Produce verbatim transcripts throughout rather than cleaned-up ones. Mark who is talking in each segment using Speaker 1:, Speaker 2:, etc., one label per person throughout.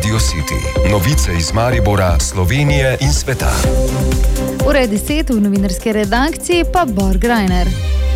Speaker 1: Radio City. Novice iz Maribora, Slovenije in sveta.
Speaker 2: Ura je deset, v novinarski redakciji pa Bor Grajner.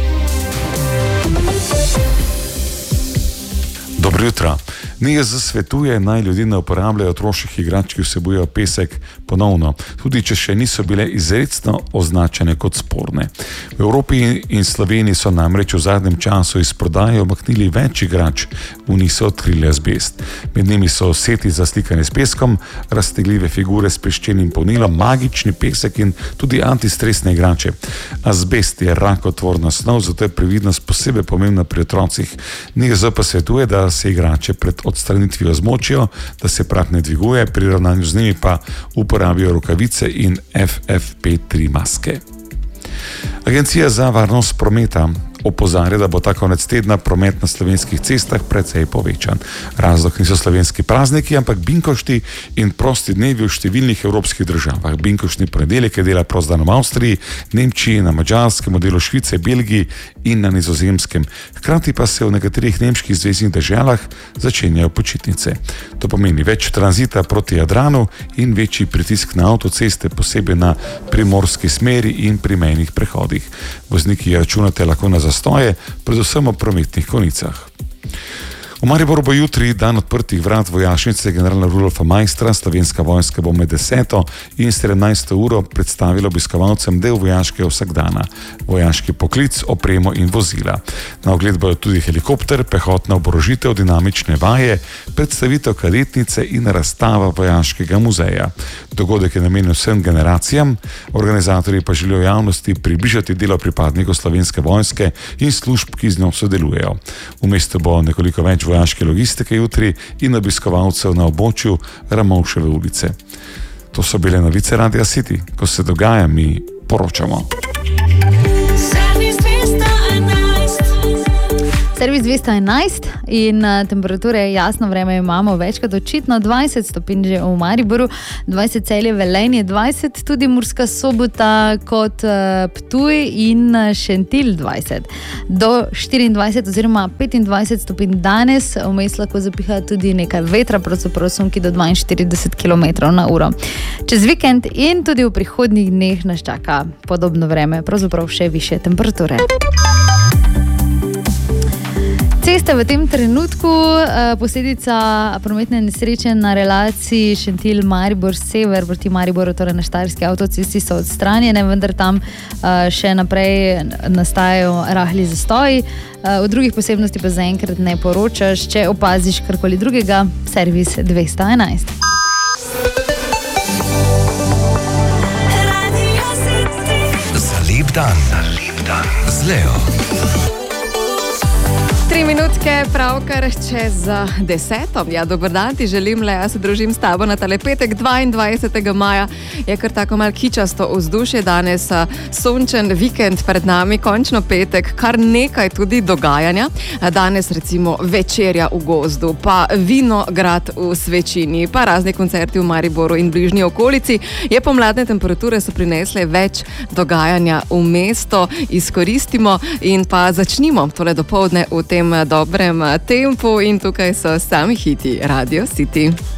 Speaker 3: Dobro jutro. N I Z svetuje, naj ljudi ne uporabljajo otroških igrač, ki vsebujejo pesek, ponovno, tudi če še niso bile izrecno označene kot sporne. V Evropi in Sloveniji so namreč v zadnjem času iz prodaje umaknili več igrač, v niso odkrili azbest. Med njimi so seti za slikanje s peskom, raztegljive figure s peščenim polnilom, magični pesek in tudi antistresne igrače. Azbest je rakotvorna snov, zato je previdnost posebej pomembna pri otrocih. N I Z pa svetuje, da se igrače pred odstranitvijo zmočijo, da se prah ne dviguje, pri ravnanju z njimi pa uporabijo rokavice in F F P tri maske. Agencija za varnost prometa opozarja, da bo ta konec tedna promet na slovenskih cestah precej povečan. Razlog niso slovenski prazniki, ampak binkošti in prosti dnevi v številnih evropskih državah. Binkoštni ponedeljek je dela prost dan v Avstriji, Nemčiji, na Madžarskem, v delu Švice, Belgiji in na Nizozemskem. Hkrati pa se v nekaterih nemških zveznih deželah začenjajo počitnice. To pomeni več tranzita proti Jadranu in večji pritisk na avtoceste, posebej na primorski smeri in pri mejnih prehodih. Vozniki računate lahko na zastoje, predvsem o prometnih konicah. V Mariboru bo jutri dan odprtih vrat vojašnice generala Rudolfa Maistra. Slovenska vojska bo med deseto in sedemnajsto uro predstavila obiskovalcem del vojaškega vsakdana, vojaški poklic, opremo in vozila. Na ogled bodo tudi helikopter, pehotna oborožitev, dinamične vaje, predstavitev kadetnice in razstava vojaškega muzeja. Dogodek je namenjen vsem generacijam, organizatorji pa želijo javnosti približati delo pripadnikov Slovenske vojske in služb, ki z njo sodelujejo. V mestu bo nekoliko več vojaške logistike jutri in obiskovalcev na območju Ramovševe ulice. To so bile novice Radia City. Ko se dogaja, mi poročamo.
Speaker 2: Servis dvesto enajst in temperature, jasno vreme imamo, večkrat očitno dvajset stopinj že v Mariboru, dvajset Celje, Velenje, dvajset tudi Murska Sobota kot Ptuj in Šentilj dvajset. Do štiriindvajset oziroma petindvajset stopinj danes, vmes lahko zapiha tudi nekaj vetra, pravzaprav sunki do dvainštirideset kilometrov na uro. Čez vikend in tudi v prihodnjih dneh nas čaka podobno vreme, pravzaprav še višje temperature. Ceste v tem trenutku, posledica prometne nesreče na relaciji Šentilj-Maribor-Sever proti Mariboru, torej na Štajerski avtocesti, so odstranjene, vendar tam še naprej nastajajo rahli zastoji. O drugih posebnosti pa zaenkrat ne poročaš. Če opaziš karkoli drugega, servis dvesto enajst.
Speaker 1: Za lep dan, za lep dan z Leo.
Speaker 4: Tri minutke pravkar čez deseto. Ja, dober dan ti želim, Lea, se družim s tabo na tale petek, dvaindvajsetega maja. Je kar tako malo kičasto vzdušje danes, sončen vikend pred nami, končno petek, kar nekaj tudi dogajanja. Danes recimo večerja v gozdu, pa vinograd v Svečini, pa razni koncerti v Mariboru in bližnji okolici. Je pomladne temperature so prinesle več dogajanja v mesto, izkoristimo in pa začnimo tole dopoldne v tem dobrem tempu in tukaj so sami hiti Radio City.